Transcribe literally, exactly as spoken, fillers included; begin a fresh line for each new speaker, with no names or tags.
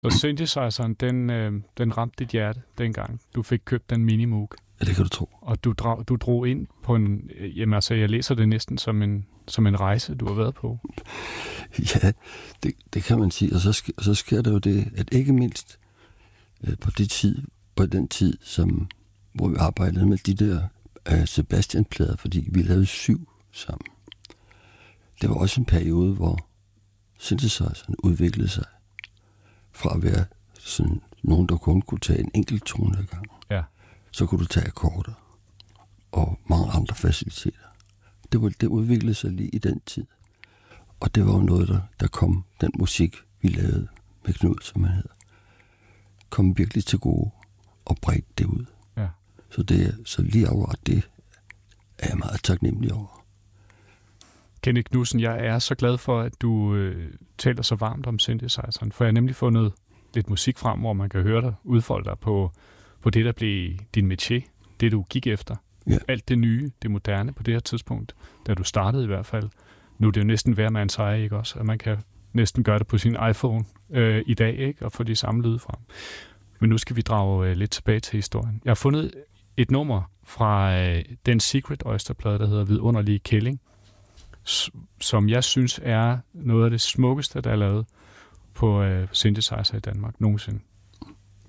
Så synthesizeren, den, øh, den ramte dit hjerte dengang, du fik købt den Minimoog.
Ja, det kan du tro.
Og du, drag, du drog ind på en... Jamen altså, jeg læser det næsten som en, som en rejse, du har været på.
Ja, det, det kan man sige. Og så, sker, og så sker der jo det, at ikke mindst øh, på, det tid, på den tid, som, hvor vi arbejdede med de der øh, Sebastian-plader, fordi vi lavede syv sammen. Det var også en periode, hvor synthesizeren udviklede sig fra at være sådan nogen, der kun kunne tage en enkelt tone ad gangen.
Ja.
Så kunne du tage akkorder og mange andre faciliteter. Det, var, det udviklede sig lige i den tid. Og det var jo noget, der, der kom, den musik, vi lavede med Knud, som han hedder, kom virkelig til gode og bredte det ud.
Ja.
Så, det, så lige over det er jeg meget taknemmelig over.
Kenneth Knudsen, jeg er så glad for, at du øh, taler så varmt om synthesizeren, for jeg har nemlig fundet lidt musik frem, hvor man kan høre dig udfolde dig på, på det, der blev din métier, det du gik efter.
Ja.
Alt det nye, det moderne på det her tidspunkt, da du startede i hvert fald. Nu er det jo næsten hver mands eje, ikke også? At man kan næsten gøre det på sin iPhone øh, i dag, ikke? Og få de samme lyde frem. Men nu skal vi drage øh, lidt tilbage til historien. Jeg har fundet et nummer fra øh, den Secret Oyster-plade, der hedder Vidunderlige Kælling, som jeg synes er noget af det smukkeste, der er lavet på øh, synthesizer i Danmark nogensinde.